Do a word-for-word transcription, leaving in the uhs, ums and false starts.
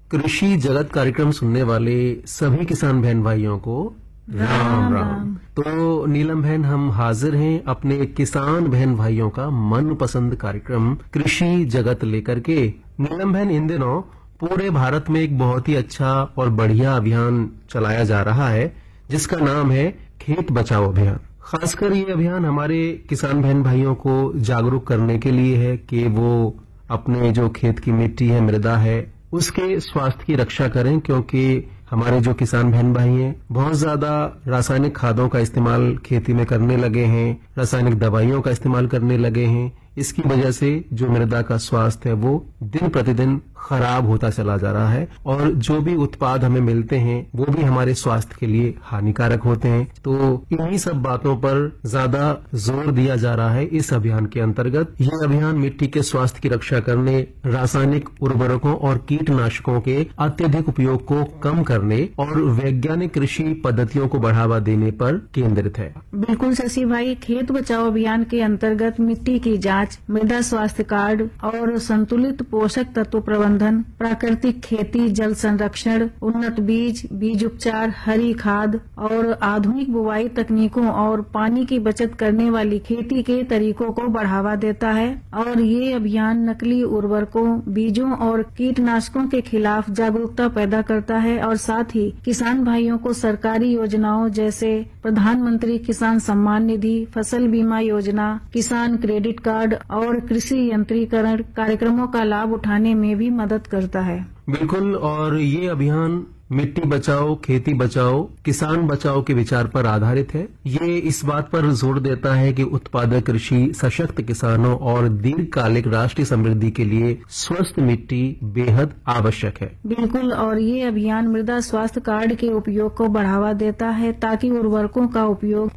कृषि जगत कार्यक्रम सुनने वाले सभी किसान बहन भाइयों को राम राम। तो नीलम बहन, हम हाजिर हैं अपने किसान बहन भाइयों का मनपसंद कार्यक्रम कृषि जगत लेकर के। नीलम बहन, इन दिनों पूरे भारत में एक बहुत ही अच्छा और बढ़िया अभियान चलाया जा रहा है जिसका नाम है खेत बचाओ अभियान। खासकर ये अभियान हमारे किसान बहन भाइयों को जागरूक करने के लिए है कि वो अपने जो खेत की मिट्टी है, मृदा है, उसके स्वास्थ्य की रक्षा करें, क्योंकि हमारे जो किसान बहन भाई हैं बहुत ज्यादा रासायनिक खादों का इस्तेमाल खेती में करने लगे हैं, रासायनिक दवाइयों का इस्तेमाल करने लगे हैं। इसकी वजह से जो मृदा का स्वास्थ्य है वो दिन प्रतिदिन खराब होता चला जा रहा है और जो भी उत्पाद हमें मिलते हैं वो भी हमारे स्वास्थ्य के लिए हानिकारक होते हैं। तो इन्हीं सब बातों पर ज्यादा जोर दिया जा रहा है इस अभियान के अंतर्गत। यह अभियान मिट्टी के स्वास्थ्य की रक्षा करने, रासायनिक उर्वरकों और कीटनाशकों के अत्यधिक उपयोग को कम करने और वैज्ञानिक कृषि पद्धतियों को बढ़ावा देने पर केंद्रित है। बिल्कुल शशि भाई, खेत बचाओ अभियान के अंतर्गत मिट्टी की जांच, मृदा स्वास्थ्य कार्ड और संतुलित पोषक तत्व प्रबंधन, प्राकृतिक खेती, जल संरक्षण, उन्नत बीज, बीज उपचार, हरी खाद और आधुनिक बुवाई तकनीकों और पानी की बचत करने वाली खेती के तरीकों को बढ़ावा देता है। और ये अभियान नकली उर्वरकों, बीजों और कीटनाशकों के खिलाफ जागरूकता पैदा करता है और साथ ही किसान भाइयों को सरकारी योजनाओं जैसे प्रधानमंत्री किसान सम्मान निधि, फसल बीमा योजना, किसान क्रेडिट कार्ड और कृषि यंत्रीकरण कार्यक्रमों का लाभ उठाने में भी मदद करता है। बिल्कुल, और ये अभियान मिट्टी बचाओ, खेती बचाओ, किसान बचाओ के विचार पर आधारित है। ये इस बात पर जोर देता है कि उत्पादक कृषि, सशक्त किसानों और दीर्घकालिक राष्ट्रीय समृद्धि के लिए स्वस्थ मिट्टी बेहद आवश्यक है। बिल्कुल, और ये अभियान मृदा स्वास्थ्य कार्ड के उपयोग को बढ़ावा देता है ताकि उर्वरकों का उपयोग